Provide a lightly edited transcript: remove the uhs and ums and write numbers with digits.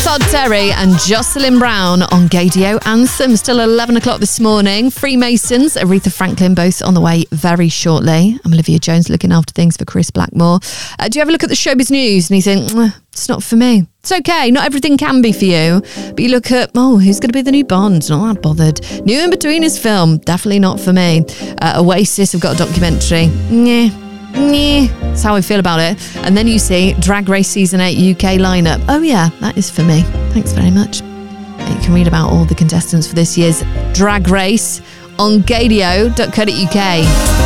Todd Terry and Jocelyn Brown on Gaydio Anthem. Still 11 o'clock this morning. Freemasons, Aretha Franklin, both on the way very shortly. I'm Olivia Jones, looking after things for Chris Blackmore. Do you ever look at the showbiz news and you think, it's not for me? It's okay, not everything can be for you. But you look at, who's going to be the new Bond? Not that bothered. New In-Betweeners film, definitely not for me. Oasis have got a documentary. That's how I feel about it. And then you see Drag Race Season 8 UK lineup. Oh yeah, that is for me. Thanks very much. You can read about all the contestants for this year's Drag Race on gaydio.co.uk.